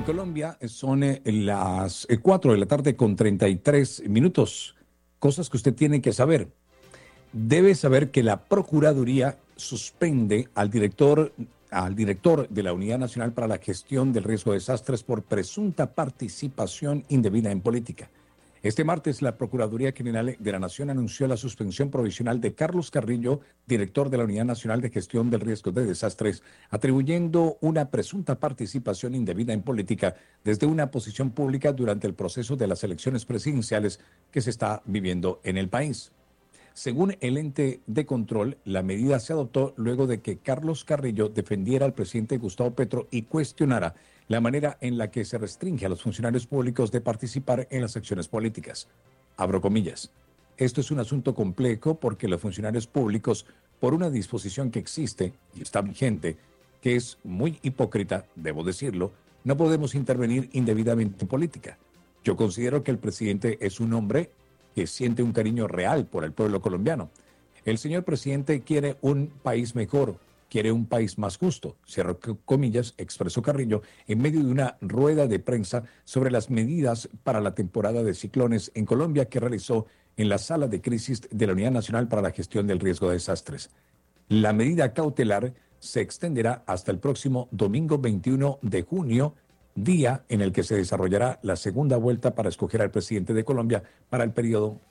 Colombia son las 4 de la tarde con 33 minutos. Cosas que usted tiene que saber. Debe saber que la Procuraduría suspende al director de la Unidad Nacional para la Gestión del Riesgo de Desastres por presunta participación indebida en política. Este martes, la Procuraduría General de la Nación anunció la suspensión provisional de Carlos Carrillo, director de la Unidad Nacional de Gestión del Riesgo de Desastres, atribuyendo una presunta participación indebida en política desde una posición pública durante el proceso de las elecciones presidenciales que se está viviendo en el país. Según el ente de control, la medida se adoptó luego de que Carlos Carrillo defendiera al presidente Gustavo Petro y cuestionara la manera en la que se restringe a los funcionarios públicos de participar en las acciones políticas. Abro comillas. Esto es un asunto complejo porque los funcionarios públicos, por una disposición que existe y está vigente, que es muy hipócrita, debo decirlo, no podemos intervenir indebidamente en política. Yo considero que el presidente es un hombre que siente un cariño real por el pueblo colombiano. El señor presidente quiere un país mejor, quiere un país más justo, cierro comillas, expresó Carrillo en medio de una rueda de prensa sobre las medidas para la temporada de ciclones en Colombia que realizó en la sala de crisis de la Unidad Nacional para la Gestión del Riesgo de Desastres. La medida cautelar se extenderá hasta el próximo domingo 21 de junio, día en el que se desarrollará la segunda vuelta para escoger al presidente de Colombia para el periodo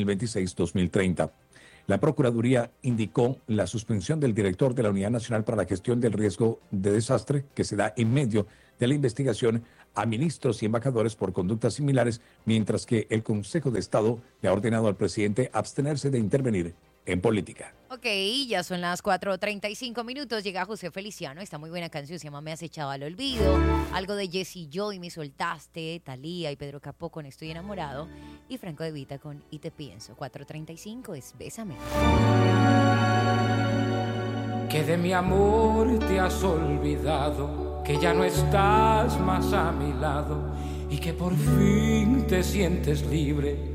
2026-2030. La Procuraduría indicó la suspensión del director de la Unidad Nacional para la Gestión del Riesgo de Desastre, que se da en medio de la investigación a ministros y embajadores por conductas similares, mientras que el Consejo de Estado le ha ordenado al presidente abstenerse de intervenir en política. Ok, ya son las 4:35 minutos. Llega José Feliciano. Esta muy buena canción se llama Me has echado al olvido. Algo de Jessy Joy, Me soltaste. Thalía y Pedro Capó con Estoy enamorado. Y Franco De Vita con Y te pienso. 4:35 es Bésame. Que de mi amor te has olvidado, que ya no estás más a mi lado y que por fin te sientes libre